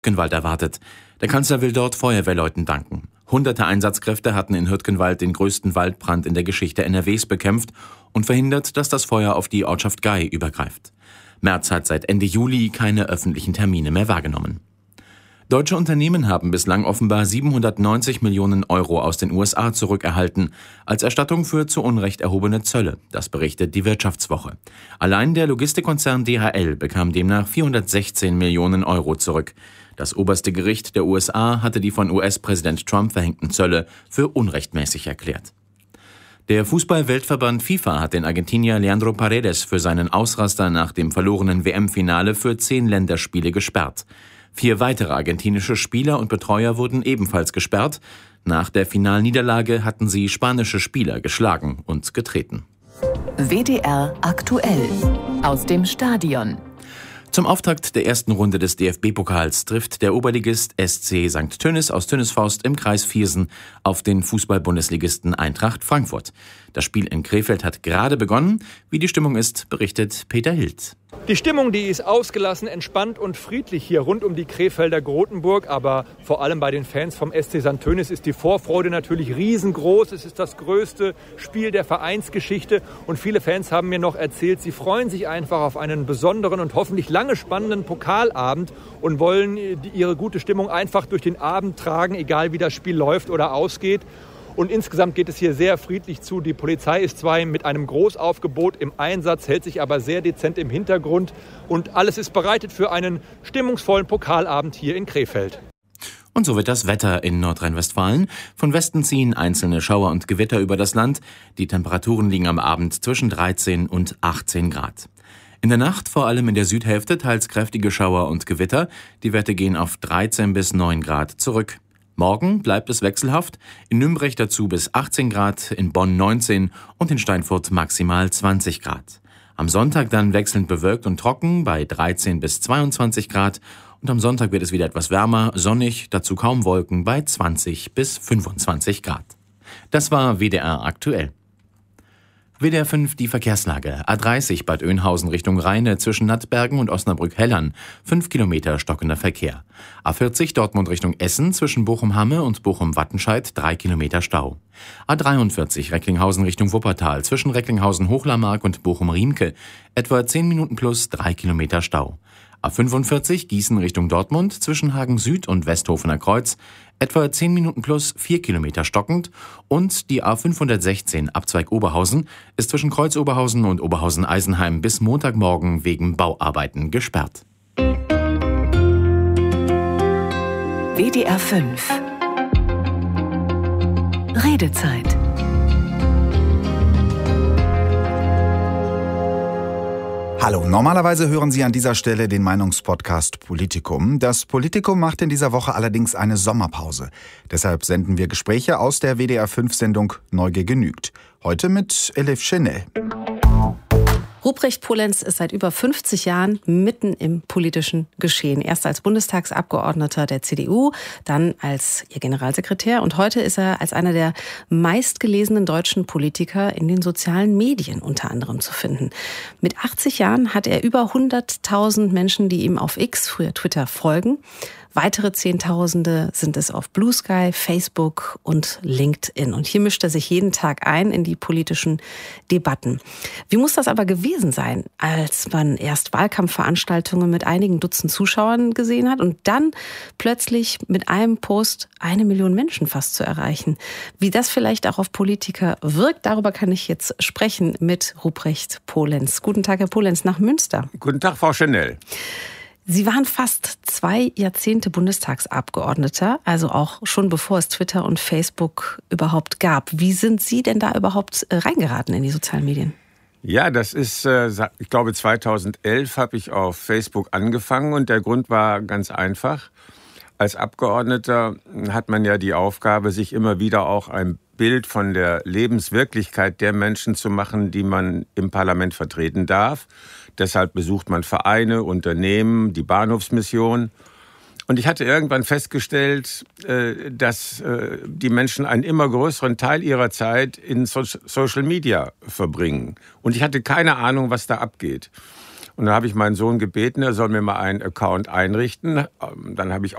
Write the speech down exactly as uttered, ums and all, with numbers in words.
Hürtgenwald erwartet. Der Kanzler will dort Feuerwehrleuten danken. Hunderte Einsatzkräfte hatten in Hürtgenwald den größten Waldbrand in der Geschichte N R Ws bekämpft und verhindert, dass das Feuer auf die Ortschaft Gei übergreift. Merz hat seit Ende Juli keine öffentlichen Termine mehr wahrgenommen. Deutsche Unternehmen haben bislang offenbar siebenhundertneunzig Millionen Euro aus den U S A zurückerhalten, als Erstattung für zu Unrecht erhobene Zölle. Das berichtet die Wirtschaftswoche. Allein der Logistikkonzern D H L bekam demnach vierhundertsechzehn Millionen Euro zurück. Das oberste Gericht der U S A hatte die von U S-Präsident Trump verhängten Zölle für unrechtmäßig erklärt. Der Fußball-Weltverband FIFA hat den Argentinier Leandro Paredes für seinen Ausraster nach dem verlorenen W M-Finale für zehn Länderspiele gesperrt. Vier weitere argentinische Spieler und Betreuer wurden ebenfalls gesperrt. Nach der Finalniederlage hatten sie spanische Spieler geschlagen und getreten. W D R aktuell aus dem Stadion. Zum Auftakt der ersten Runde des D F B-Pokals trifft der Oberligist S C Sankt Tönnis aus Tönnisforst im Kreis Viersen auf den Fußball-Bundesligisten Eintracht Frankfurt. Das Spiel in Krefeld hat gerade begonnen. Wie die Stimmung ist, berichtet Peter Hild. Die Stimmung, die ist ausgelassen, entspannt und friedlich hier rund um die Krefelder Grotenburg. Aber vor allem bei den Fans vom S C Sankt Tönnis ist die Vorfreude natürlich riesengroß. Es ist das größte Spiel der Vereinsgeschichte. Und viele Fans haben mir noch erzählt, sie freuen sich einfach auf einen besonderen und hoffentlich lange spannenden Pokalabend und wollen ihre gute Stimmung einfach durch den Abend tragen, egal wie das Spiel läuft oder ausgeht. Und insgesamt geht es hier sehr friedlich zu. Die Polizei ist zwar mit einem Großaufgebot im Einsatz, hält sich aber sehr dezent im Hintergrund. Und alles ist bereitet für einen stimmungsvollen Pokalabend hier in Krefeld. Und so wird das Wetter in Nordrhein-Westfalen. Von Westen ziehen einzelne Schauer und Gewitter über das Land. Die Temperaturen liegen am Abend zwischen dreizehn und achtzehn Grad. In der Nacht vor allem in der Südhälfte teils kräftige Schauer und Gewitter. Die Werte gehen auf dreizehn bis neun Grad zurück. Morgen bleibt es wechselhaft, in Nürnberg dazu bis achtzehn Grad, in Bonn neunzehn und in Steinfurt maximal zwanzig Grad. Am Sonntag dann wechselnd bewölkt und trocken bei dreizehn bis zweiundzwanzig Grad und am Sonntag wird es wieder etwas wärmer, sonnig, dazu kaum Wolken bei zwanzig bis fünfundzwanzig Grad. Das war W D R aktuell. W D R fünf die Verkehrslage. A dreißig Bad Oeynhausen Richtung Rheine zwischen Nattbergen und Osnabrück-Hellern. fünf Kilometer stockender Verkehr. A vierzig Dortmund Richtung Essen zwischen Bochum-Hamme und Bochum-Wattenscheid. drei Kilometer Stau. A dreiundvierzig Recklinghausen Richtung Wuppertal zwischen Recklinghausen-Hochlarmark und Bochum-Riemke. Etwa zehn Minuten plus drei Kilometer Stau. A fünfundvierzig Gießen Richtung Dortmund zwischen Hagen Süd und Westhofener Kreuz. Etwa zehn Minuten plus vier Kilometer stockend und die A fünfhundertsechzehn Abzweig Oberhausen ist zwischen Kreuz Oberhausen und Oberhausen-Eisenheim bis Montagmorgen wegen Bauarbeiten gesperrt. W D R fünf Redezeit. Hallo, normalerweise hören Sie an dieser Stelle den Meinungspodcast Politikum. Das Politikum macht in dieser Woche allerdings eine Sommerpause. Deshalb senden wir Gespräche aus der W D R fünf Sendung Neugier genügt. Heute mit Elif Schenel. Ruprecht Polenz ist seit über fünfzig Jahren mitten im politischen Geschehen. Erst als Bundestagsabgeordneter der C D U, dann als ihr Generalsekretär und heute ist er als einer der meistgelesenen deutschen Politiker in den sozialen Medien unter anderem zu finden. Mit achtzig Jahren hat er über hunderttausend Menschen, die ihm auf X, früher Twitter, folgen. Weitere Zehntausende sind es auf Blue Sky, Facebook und LinkedIn. Und hier mischt er sich jeden Tag ein in die politischen Debatten. Wie muss das aber gewesen sein, als man erst Wahlkampfveranstaltungen mit einigen Dutzend Zuschauern gesehen hat und dann plötzlich mit einem Post eine Million Menschen fast zu erreichen? Wie das vielleicht auch auf Politiker wirkt, darüber kann ich jetzt sprechen mit Ruprecht Polenz. Guten Tag, Herr Polenz, nach Münster. Guten Tag, Frau Schenel. Sie waren fast zwei Jahrzehnte Bundestagsabgeordneter, also auch schon bevor es Twitter und Facebook überhaupt gab. Wie sind Sie denn da überhaupt reingeraten in die sozialen Medien? Ja, das ist, ich glaube, zweitausendelf habe ich auf Facebook angefangen und der Grund war ganz einfach. Als Abgeordneter hat man ja die Aufgabe, sich immer wieder auch ein Bild von der Lebenswirklichkeit der Menschen zu machen, die man im Parlament vertreten darf. Deshalb besucht man Vereine, Unternehmen, die Bahnhofsmission. Und ich hatte irgendwann festgestellt, dass die Menschen einen immer größeren Teil ihrer Zeit in Social Media verbringen. Und ich hatte keine Ahnung, was da abgeht. Und dann habe ich meinen Sohn gebeten, er soll mir mal einen Account einrichten. Dann habe ich